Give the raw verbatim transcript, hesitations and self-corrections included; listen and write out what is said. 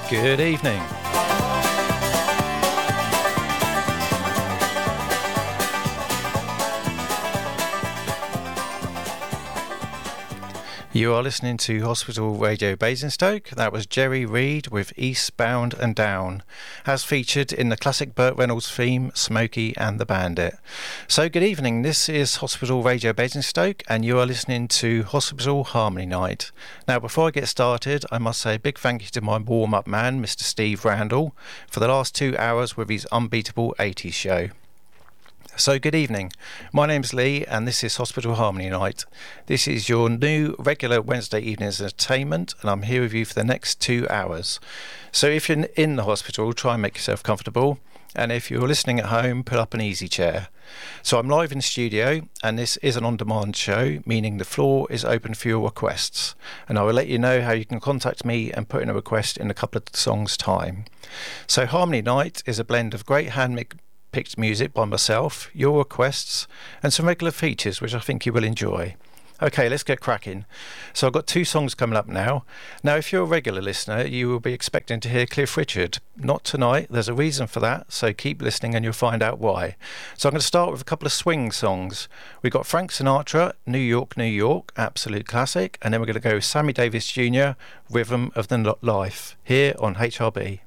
Good evening. You are listening to Hospital Radio Basingstoke. That was Jerry Reed with Eastbound and Down, as featured in the classic Burt Reynolds theme, Smokey and the Bandit. So good evening, this is Hospital Radio Basingstoke and you are listening to Hospital Harmony Night. Now before I get started, I must say a big thank you to my warm-up man, Mister Steve Randall, for the last two hours with his unbeatable eighties show. So good evening, my name's Lee and this is Hospital Harmony Night. This is your new regular Wednesday evening's entertainment and I'm here with you for the next two hours. So if you're in the hospital, try and make yourself comfortable, and if you're listening at home, put up an easy chair. So I'm live in the studio and this is an on-demand show, meaning the floor is open for your requests, and I will let you know how you can contact me and put in a request in a couple of songs time. So Harmony Night is a blend of great hand picked music by myself, your requests, and some regular features which I think you will enjoy. Okay, let's get cracking. So I've got two songs coming up now. Now, if you're a regular listener, you will be expecting to hear Cliff Richard. Not tonight, there's a reason for that, so keep listening and you'll find out why. So I'm going to start with a couple of swing songs. We've got Frank Sinatra, New York, New York, absolute classic, and then we're going to go with Sammy Davis Junior, Rhythm of the Life, here on H R B.